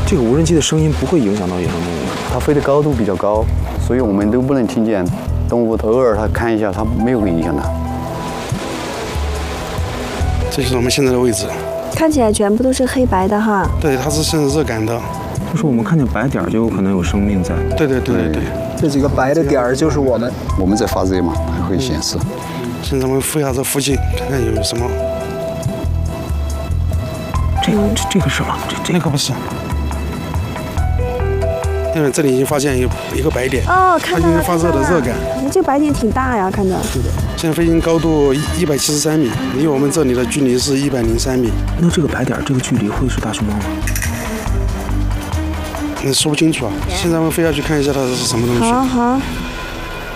这个无人机的声音不会影响到野生动物， 它飞的高度比较高，所以我们都不能听见动物。偶尔它看一下，它没有影响它。 这就是我们现在的位置。 看起来全部都是黑白的哈。 对，它是渗热感的。 就是我们看见白点就有可能有生命在。 对。 这几个白的点儿就是我们。 我们在发热嘛，还会显示。 现在我们飞下这附近，看看有什么。 这个是吗？ 那个不是。因为这里已经发现一个白点。 哦，看到了。 它已经发热的热感。 这个白点挺大呀，看着。 是的。现在飞行高度173米，离我们这里的距离是103米。 那这个白点这个距离会是大熊猫吗？ 说不清楚啊。现在我们飞下去看一下它是什么东西。 好。